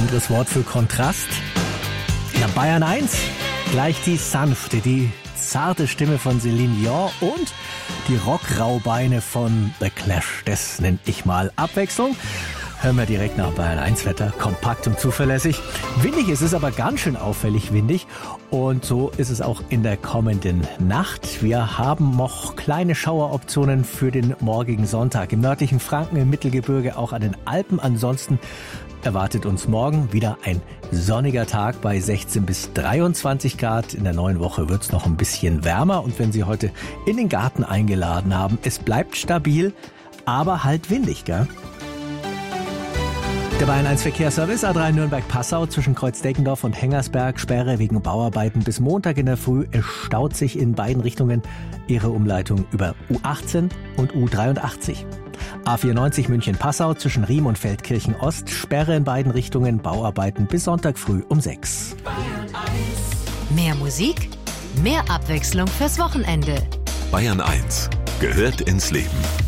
anderes Wort für Kontrast. Na, Bayern 1, gleich die sanfte, die zarte Stimme von Celine Dion und die Rockraubeine von The Clash. Das nenne ich mal Abwechslung. Hören wir direkt nach Bayern 1 Wetter, kompakt und zuverlässig. Windig ist es aber ganz schön auffällig windig und so ist es auch in der kommenden Nacht. Wir haben noch kleine Schaueroptionen für den morgigen Sonntag im nördlichen Franken, im Mittelgebirge, auch an den Alpen. Ansonsten erwartet uns morgen wieder ein sonniger Tag bei 16 bis 23 Grad. In der neuen Woche wird es noch ein bisschen wärmer und wenn Sie heute in den Garten eingeladen haben, es bleibt stabil, aber halt windig, gell? Der Bayern 1 Verkehrsservice A3 Nürnberg-Passau zwischen Kreuz-Deckendorf und Hengersberg. Sperre wegen Bauarbeiten bis Montag in der Früh. Es staut sich in beiden Richtungen. Ihre Umleitung über U18 und U83. A94 München-Passau zwischen Riem und Feldkirchen-Ost. Sperre in beiden Richtungen. Bauarbeiten bis Sonntag früh um 6. Bayern 1. Mehr Musik, mehr Abwechslung fürs Wochenende. Bayern 1 gehört ins Leben.